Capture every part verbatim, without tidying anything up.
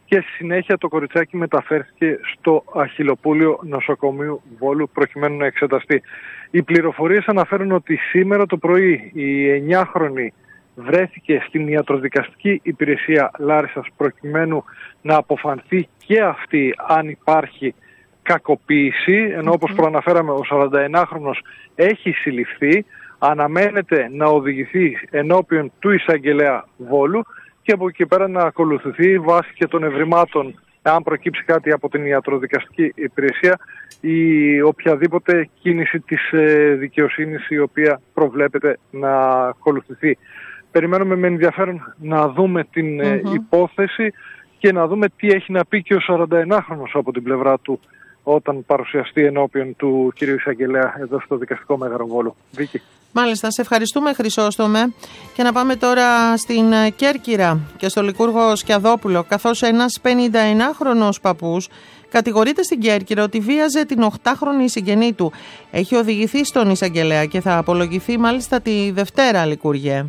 και στη συνέχεια το κοριτσάκι μεταφέρθηκε στο Αχιλλοπούλιο Νοσοκομείου Βόλου προκειμένου να εξεταστεί. Οι πληροφορίες αναφέρουν ότι σήμερα το πρωί η εννιάχρονη βρέθηκε στην ιατροδικαστική υπηρεσία Λάρισσας προκειμένου να αποφανθεί και αυτή αν υπάρχει κακοποίηση, ενώ όπως προαναφέραμε ο σαρανταενάχρονος έχει συλληφθεί, αναμένεται να οδηγηθεί ενώπιον του εισαγγελέα Βόλου και από εκεί πέρα να ακολουθηθεί βάσει και των ευρημάτων, αν προκύψει κάτι από την ιατροδικαστική υπηρεσία, ή οποιαδήποτε κίνηση της δικαιοσύνης η οποία προβλέπεται να ακολουθηθεί. Περιμένουμε με ενδιαφέρον να δούμε την mm-hmm. υπόθεση και να δούμε τι έχει να πει και ο σαρανταενάχρονος από την πλευρά του όταν παρουσιαστεί ενώπιον του κυρίου εισαγγελέα εδώ στο δικαστικό μέγαρο Βόλου. Βίκη. Μάλιστα, σε ευχαριστούμε Χρυσόστομε. Και να πάμε τώρα στην Κέρκυρα και στο Λικούργο Σκιαδόπουλο, καθώς ένας πενηνταενάχρονος παππούς κατηγορείται στην Κέρκυρα ότι βίαζε την οχτάχρονη συγγενή του. Έχει οδηγηθεί στον εισαγγελέα και θα απολογηθεί μάλιστα τη Δευτέρα, Λικούργε.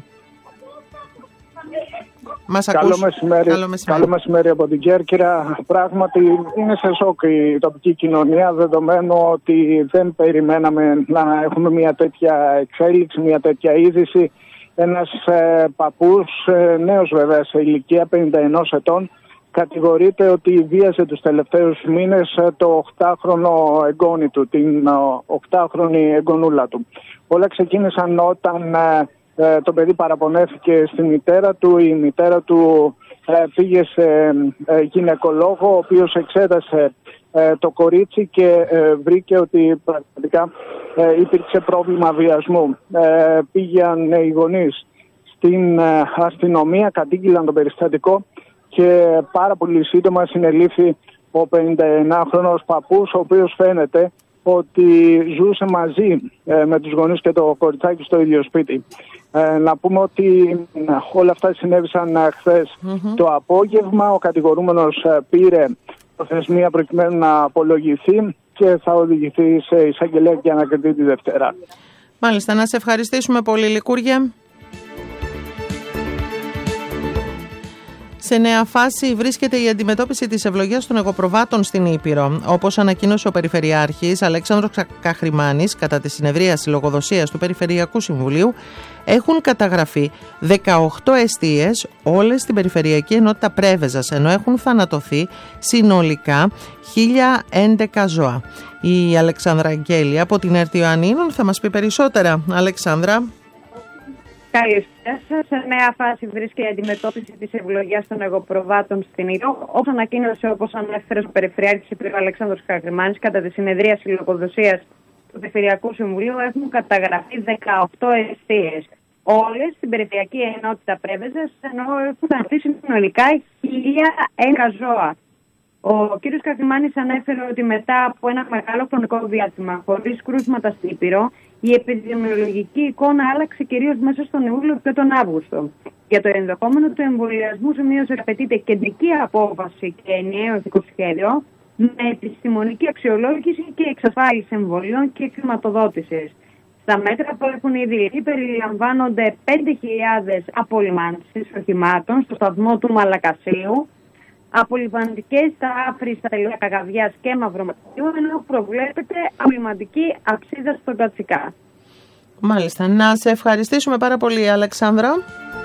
Μας Καλό, ακούς... μεσημέρι. Καλό μεσημέρι. Καλό μεσημέρι από την Κέρκυρα. Πράγματι είναι σε σοκ η τοπική κοινωνία, δεδομένου ότι δεν περιμέναμε να έχουμε μια τέτοια εξέλιξη, μια τέτοια είδηση. Ένας ε, παππούς, ε, νέος βέβαια σε ηλικία πενήντα ενός ετών, κατηγορείται ότι βίασε τους τελευταίους μήνες το οχτάχρονο εγγόνι του, την οχτάχρονη εγγονούλα του. Όλα ξεκίνησαν όταν ε, ε, το παιδί παραπονέθηκε στη μητέρα του. Η μητέρα του ε, πήγε σε ε, γυναικολόγο, ο οποίος εξέτασε ε, το κορίτσι και ε, βρήκε ότι πραγματικά ε, υπήρξε πρόβλημα βιασμού. Ε, πήγαν οι γονείς στην ε, αστυνομία, κατήγγειλαν το περιστατικό και πάρα πολύ σύντομα συνελήφθη ο πενηνταενάχρονος παππούς, ο οποίος φαίνεται ότι ζούσε μαζί ε, με τους γονείς και το κοριτσάκι στο ίδιο σπίτι. Ε, να πούμε ότι όλα αυτά συνέβησαν ε, χθες mm-hmm. το απόγευμα. Ο κατηγορούμενος ε, πήρε προθεσμία προκειμένου να απολογηθεί και θα οδηγηθεί σε εισαγγελέα και ανακριτή τη Δευτέρα. Μάλιστα, να σε ευχαριστήσουμε πολύ, Λικούργε. Σε νέα φάση βρίσκεται η αντιμετώπιση της ευλογίας των εγωπροβάτων στην Ήπειρο. Όπως ανακοίνωσε ο Περιφερειάρχης Αλέξανδρος Καχρημάνης κατά τη συνεδρίαση λογοδοσίας του Περιφερειακού Συμβουλίου, έχουν καταγραφεί δεκαοκτώ εστίες όλες στην Περιφερειακή Ενότητα Πρέβεζας, ενώ έχουν θανατωθεί συνολικά χίλια έντεκα ζώα. Η Αλεξάνδρα Αγγέλη από την ΕΡΤ Ιωαννίνων θα μας πει περισσότερα. Αλεξάνδρα. Καλησπέρα σας. Σε νέα φάση βρίσκεται η αντιμετώπιση της ευλογίας των εγωπροβάτων στην Ήπειρο. Όπως ανακοίνωσε, όπως ανέφερε ο Περιφερειάρχης Ήπειρου Αλέξανδρος Καχρημάνης κατά τη συνεδρίαση λογοδοσίας του Περιφερειακού Συμβουλίου, έχουν καταγραφεί δεκαοκτώ εστίες. Όλες στην Περιφερειακή Ενότητα Πρέβεζας, ενώ έχουν θανατωθεί συνολικά χίλια έντεκα ζώα. Ο κ. Καχρημάνης ανέφερε ότι μετά από ένα μεγάλο χρονικό διάστημα χωρίς κρούσματα στην Ήπειρο, η επιδημιολογική εικόνα άλλαξε κυρίως μέσα στον Ιούλιο και τον Αύγουστο. Για το ενδεχόμενο του εμβολιασμού σημείωσε ότι απαιτείται κεντρική απόφαση και ενιαίο ηθικό σχέδιο με επιστημονική αξιολόγηση και εξασφάλιση εμβολίων και χρηματοδότησης. Στα μέτρα που έχουν ήδη ληφθεί περιλαμβάνονται πέντε χιλιάδες απολυμάνσεις οχημάτων στο σταθμό του Μαλακασίου, απολυμαντικές στα άφρη, στα τελεία Καγαβιάς και Μαυροματίου, ενώ προβλέπεται απολυμαντική αψίδα στον Κατσικά. Μάλιστα. Να σε ευχαριστήσουμε πάρα πολύ, Αλεξάνδρα.